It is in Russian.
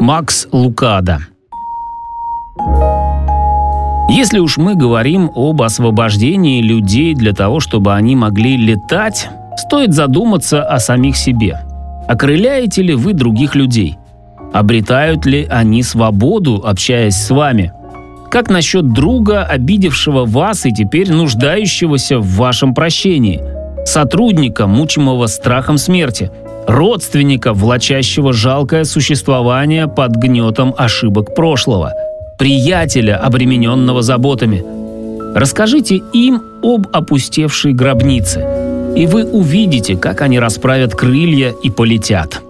Макс Лукадо. Если уж мы говорим об освобождении людей для того, чтобы они могли летать, стоит задуматься о самих себе. Окрыляете ли вы других людей? Обретают ли они свободу, общаясь с вами? Как насчет друга, обидевшего вас и теперь нуждающегося в вашем прощении? Сотрудника, мучимого страхом смерти? Родственника, влачащего жалкое существование под гнетом ошибок прошлого? Приятеля, обремененного заботами? Расскажите им об опустевшей гробнице, и вы увидите, как они расправят крылья и полетят.